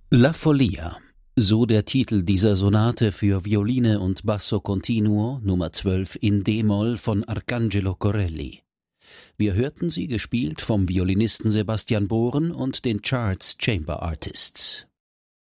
La Follia, so der Titel dieser Sonate für Violine und Basso Continuo Nummer 12 in d-Moll von Arcangelo Corelli. Wir hörten sie gespielt vom Violinisten Sebastian Bohren und den Charts Chamber Artists.